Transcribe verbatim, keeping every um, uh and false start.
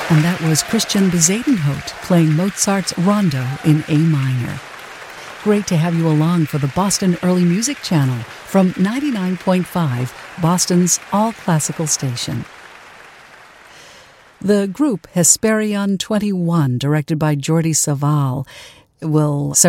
And that was Christian Bezuidenhout playing Mozart's Rondo in A minor. Great to have you along for the Boston Early Music Channel from ninety-nine point five, Boston's all-classical station. The group Hesperion twenty-one, directed by Jordi Savall, will